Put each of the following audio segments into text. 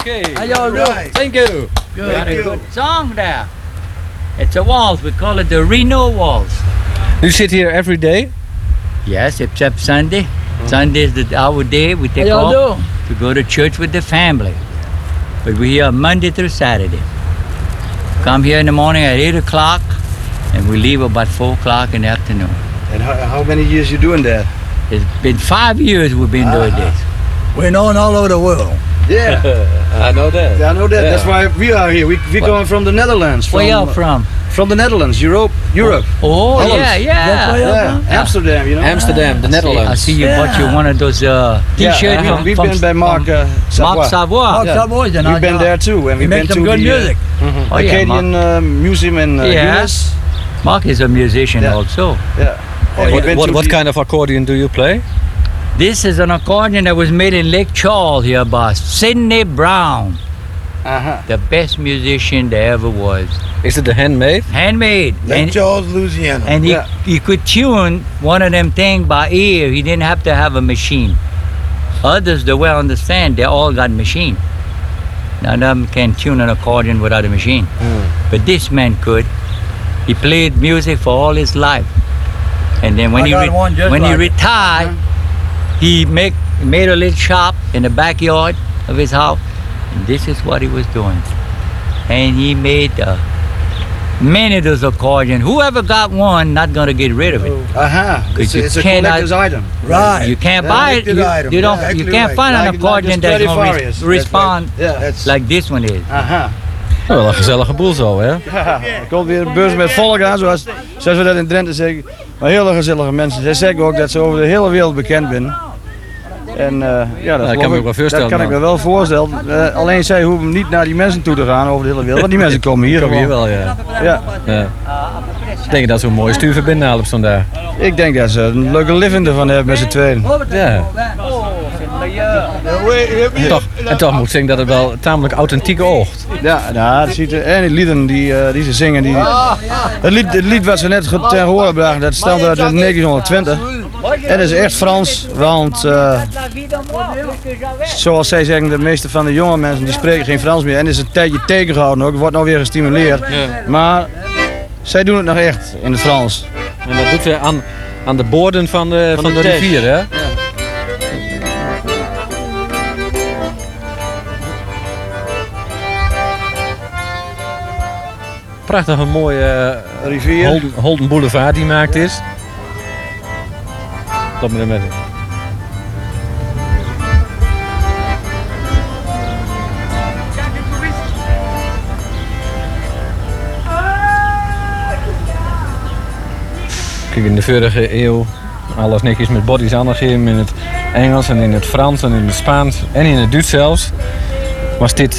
Okay. How y'all doing? Right. Thank you. Very good song there. It's a waltz. We call it the Reno waltz. You sit here every day? Yes, except Sunday. Sunday is our day. We take off to go to church with the family. But we're here Monday through Saturday. Come here in the morning at 8 o'clock, and we leave about 4 o'clock in the afternoon. And how many years you doing that? It's been 5 years we've been doing this. We're known all over the world. Yeah, I know that. I know that. Yeah. That's why we are here. We're going from the Netherlands. Where y'all from? From the Netherlands, Europe. Oh, Holland. yeah. Amsterdam, you know. Amsterdam, the Netherlands. I see you bought you one of those T-shirts from we've been by Mark Savoy. Mark Savoy. Mark Savoy, then We've been there too, and He we've been makes to some good the music. Oh, yeah, Acadian Museum in Eunice. Mark is a musician Yeah. also. Yeah. And we've been to What the- kind of accordion do you play? This is an accordion that was made in Lake Charles here by Sidney Brown, the best musician there ever was. Is it the handmade? Handmade. Lake Charles, Louisiana. And he could tune one of them things by ear. He didn't have to have a machine. Others, the way I understand, they all got machine. None of them can tune an accordion without a machine. But this man could. He played music for all his life. And then when I got one just he like it. retired, he made a little shop in the backyard of his house. And this is what he was doing. And he made many of those accordions. Whoever got one, not going to get rid of it. It's a collector's item. Right. You can't buy it. collector's item. You don't. Exactly You can't right. find an Like accordion the that's going Stradivarius. to respond That's like this one is. Wel een gezellige boel zo, hè? Er komt weer een beurs met volk aan, zoals we dat in Drenthe zeggen. Maar hele gezellige mensen. Zij zeggen ook dat ze over de hele wereld bekend zijn. En dat kan me ook wel voorstellen, Dat kan ik me man. wel voorstellen. Alleen zij hoeven niet naar die mensen toe te gaan over de hele wereld. Want die mensen komen hier Kom hier gewoon. wel, ja. Ja. Ja. Denk je dat ze een mooie stuur binnenhalen op vandaag? Ik denk dat ze een leuke living ervan hebben met z'n tweeën. Ja. En toch moet ik zeggen dat het wel tamelijk authentiek oogt. Ja, dat ziet er. En die lieden die ze zingen. Het lied wat ze net ten horen brachten, dat stamt uit 1920. En dat is echt Frans, want zoals zij zeggen, de meeste van de jonge mensen die spreken geen Frans meer. En dat is een tijdje tegengehouden ook, wordt nou weer gestimuleerd. Ja. Maar zij doen het nog echt in het Frans. En dat doet ze aan de boorden van de Tees. rivier, hè? Prachtig een mooie Rivier. Holden Boulevard die gemaakt is. Stop me ermee. Kijk, in de vorige eeuw alles netjes met bodies aangegeven in het Engels en in het Frans en in het Spaans en in het Duits zelfs. Was dit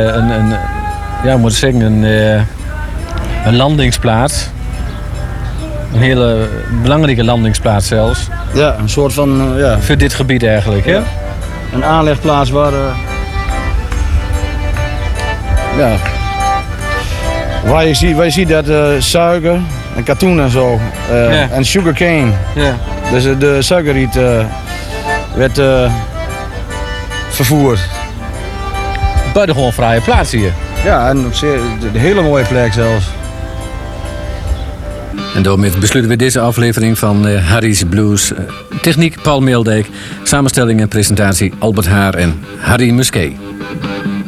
een landingsplaats. Een hele belangrijke landingsplaats zelfs. Ja, een soort van voor dit gebied eigenlijk, hè? een aanlegplaats waar waar je ziet dat suiker en katoen en zo en sugarcane. Ja. Dus de suikerriet werd vervoerd. Buitengewoon fraaie plaats hier. Ja, en de hele mooie plek zelfs. En daarmee besluiten we deze aflevering van Harry's Blues. Techniek Paul Meeldijk, samenstelling en presentatie Albert Haar en Harry Musquet.